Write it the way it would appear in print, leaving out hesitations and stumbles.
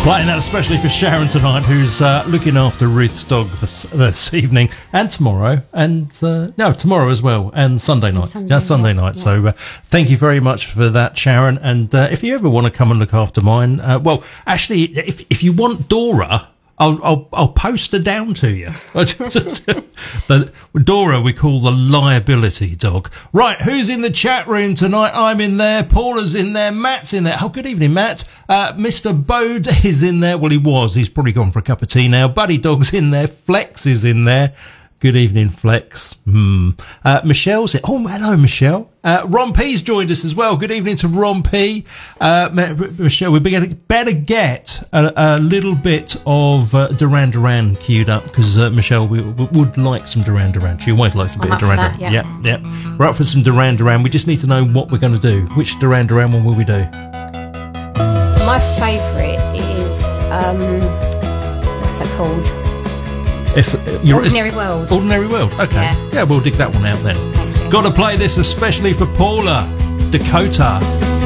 Playing that especially for Sharon tonight, who's looking after Ruth's dog this evening and tomorrow, and tomorrow as well, and Sunday night. Sunday night. Yeah. So thank you very much for that, Sharon. And if you ever want to come and look after mine, well, actually, if you want Dora, I'll post her down to you. But Dora we call the liability dog. Right, who's in the chat room tonight? I'm in there, Paula's in there, Matt's in there. Oh, good evening, Matt. Mr. Bode is in there. Well, he was. He's probably gone for a cup of tea now. Buddy Dog's in there. Flex is in there. Good evening, Flex. Michelle's in. Oh, hello, Michelle. Ron P's joined us as well. Good evening to Ron P. Michelle, we better get a little bit of Duran Duran queued up, because Michelle would like some Duran Duran. She always likes a bit of Duran Duran. Yeah. We're up for some Duran Duran. We just need to know what we're going to do. Which Duran Duran one will we do? My favourite is what's that called? Ordinary World. Ordinary World. Okay. Yeah, we'll dig that one out then. Got to play this especially for Paula. Dakota.